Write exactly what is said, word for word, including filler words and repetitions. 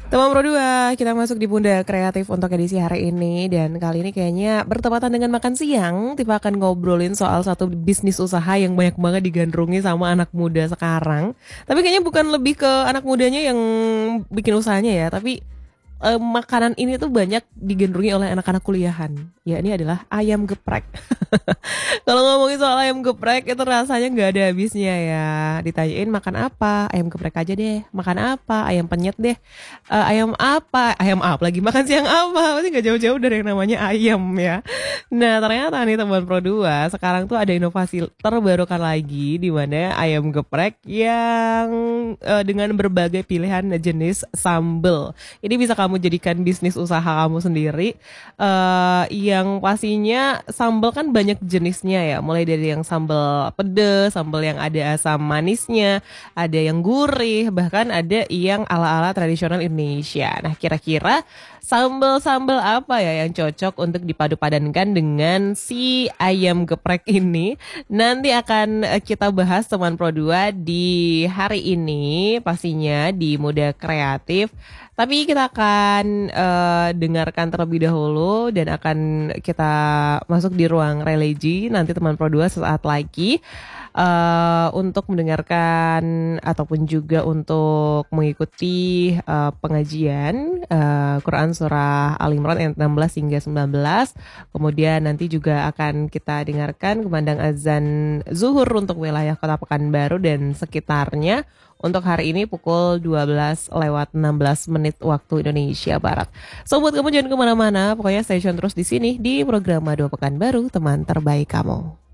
Teman Pro dua, kita masuk di Bunda Kreatif untuk edisi hari ini. Dan kali ini kayaknya bertepatan dengan makan siang, Tifa akan ngobrolin soal satu bisnis usaha yang banyak banget digandrungi sama anak muda sekarang. Tapi kayaknya bukan lebih ke anak mudanya yang bikin usahanya ya, tapi eh, makanan ini tuh banyak digandrungi oleh anak-anak kuliahan. Ya, ini adalah ayam geprek. Kalau ngomongin soal ayam geprek itu rasanya nggak ada habisnya ya. Ditanyain makan apa? Ayam geprek aja deh. Makan apa? Ayam penyet deh. Eh, ayam apa? Ayam apa lagi? Makan siang apa? Pasti nggak jauh-jauh dari yang namanya ayam ya. Nah, ternyata nih teman Pro dua sekarang tuh ada inovasi terbarukan lagi di mana ayam geprek yang eh, dengan berbagai pilihan jenis sambel. Ini bisa kamu jadikan bisnis usaha kamu sendiri. Eh, yang pastinya sambal kan banyak jenisnya ya, mulai dari yang sambal pedes, sambal yang ada asam manisnya, ada yang gurih, bahkan ada yang ala-ala tradisional Indonesia. Nah, kira-kira sambal-sambal apa ya yang cocok untuk dipadu-padankan dengan si ayam geprek ini? Nanti akan eh, kita bahas teman Pro dua di hari ini, pastinya di Muda Kreatif. Tapi kita akan eh, dengarkan terlebih dahulu dan akan kita masuk di ruang religi nanti teman Pro dua sesaat lagi eh, untuk mendengarkan ataupun juga untuk mengikuti eh, pengajian eh, Quran Surah Al Imran ayat enam belas hingga sembilan belas. Kemudian nanti juga akan kita dengarkan kumandang azan zuhur untuk wilayah Kota Pekanbaru dan sekitarnya. Untuk hari ini pukul dua belas lewat enam belas menit waktu Indonesia Barat. So buat kamu jangan kemana-mana, pokoknya stay tune terus di sini di program Madu Pekanbaru, teman terbaik kamu.